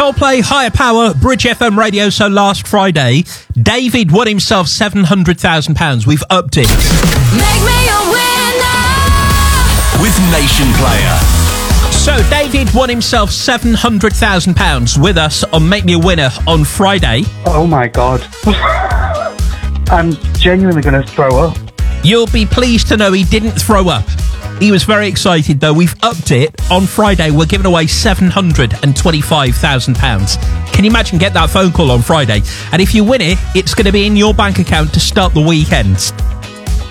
Coldplay, Higher Power, Bridge FM Radio. So last Friday, David won himself £700,000. We've upped it. Make me a winner with Nation Player. So David won himself £700,000 with us on Make Me a Winner on Friday. Oh my God. I'm genuinely going to throw up. You'll be pleased to know he didn't throw up. He was very excited, though. We've upped it. On Friday, we're giving away £725,000. Can you imagine get that phone call on Friday? And if you win it, it's going to be in your bank account to start the weekend.